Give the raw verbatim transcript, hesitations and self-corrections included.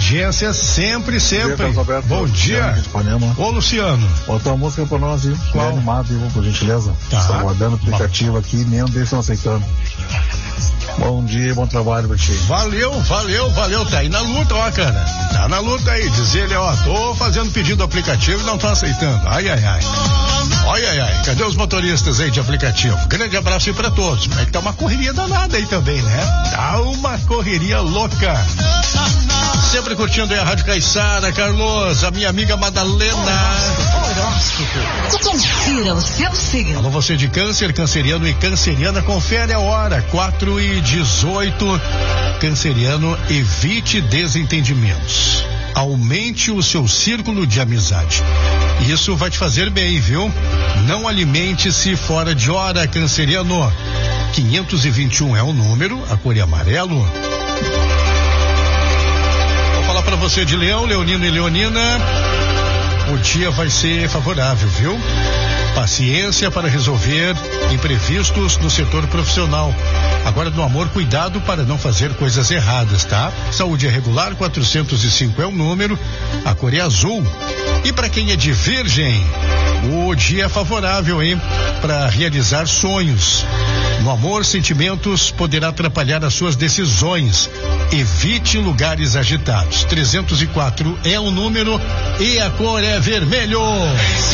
audiência sempre, sempre. Bom dia, Bom dia. Ô, Luciano. Bota uma música pra nós, viu? Qual? Bem animado, viu? Por gentileza. Tá. Estou guardando o aplicativo aqui, nem um deles estão aceitando. Bom dia, bom trabalho pra ti. Valeu, valeu, valeu. Tá aí na luta, ó, cara. Tá na luta aí. Diz ele, ó, tô fazendo pedido do aplicativo e não tô aceitando. Ai, ai, ai. Ai, ai, ai. Cadê os motoristas aí de aplicativo? Grande abraço aí pra todos. É que tá uma correria danada aí também, né? Tá uma correria louca. Sempre curtindo aí a Rádio Caiçara, Carlos, a minha amiga Madalena. Confira o seu signo. Alô, você de câncer, canceriano e canceriana, confere a hora, quatro e dezoito. Canceriano, evite desentendimentos. Aumente o seu círculo de amizade. Isso vai te fazer bem, viu? Não alimente-se fora de hora, canceriano. quinhentos e vinte e um é o número, a cor é amarelo. Vou falar pra você de Leão, Leonino e Leonina. O dia vai ser favorável, viu? Paciência para resolver imprevistos no setor profissional. Agora, no amor, cuidado para não fazer coisas erradas, tá? Saúde é regular, quatrocentos e cinco é o número, a cor é azul. E para quem é de Virgem, o dia é favorável, hein? Para realizar sonhos. No amor, sentimentos poderá atrapalhar as suas decisões. Evite lugares agitados. trezentos e quatro é o número e a cor é vermelho.